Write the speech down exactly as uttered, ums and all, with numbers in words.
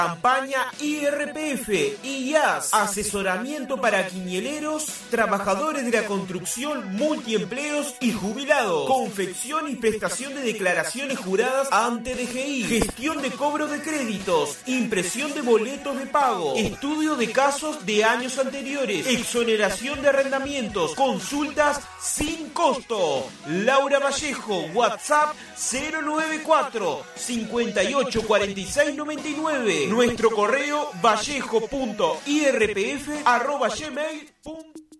Campaña I R P F y I A S, asesoramiento para quinieleros, trabajadores de la construcción, multiempleos y jubilados, confección y prestación de declaraciones juradas ante D G I, gestión de cobro de créditos, impresión de boletos de pago, estudio de casos de años anteriores, exoneración de arrendamientos, consultas sin costo. Laura Vallejo, WhatsApp cero nueve cuatro, cincuenta y ocho, cuarenta y seis, noventa y nueve. Nuestro correo vallejo punto i r p f arroba gmail punto com.